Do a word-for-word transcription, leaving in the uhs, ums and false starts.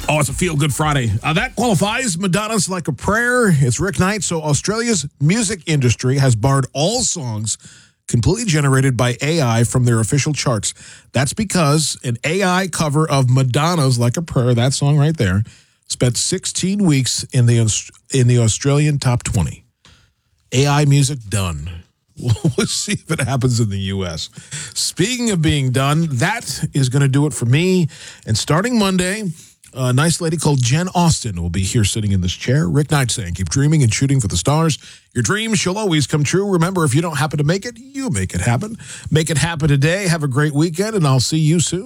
Oh, it's a feel-good Friday. Uh, that qualifies. Madonna's Like a Prayer. It's Rick Knight. So Australia's music industry has barred all songs completely generated by A I from their official charts. That's because an A I cover of Madonna's Like a Prayer, that song right there, spent sixteen weeks in the in the Australian top twenty. A I music done. We'll see if it happens in the U S. Speaking of being done, that is going to do it for me. And starting Monday, a nice lady called Jen Austen will be here sitting in this chair. Rick Knight saying, keep dreaming and shooting for the stars. Your dreams shall always come true. Remember, if you don't happen to make it, you make it happen. Make it happen today. Have a great weekend, and I'll see you soon.